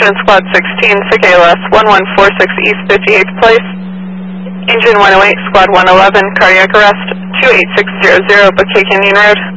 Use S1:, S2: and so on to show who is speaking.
S1: Attention Squad 16, SIG ALS 1146 East 58th Place. Engine 108, Squad 111, cardiac arrest, 28600, Bouquet Canyon Road.